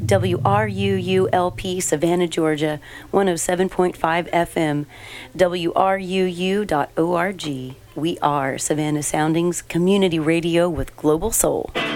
WRUULP Savannah, Georgia, 107.5 FM, WRUU.org. We are Savannah Soundings Community Radio with Global Soul.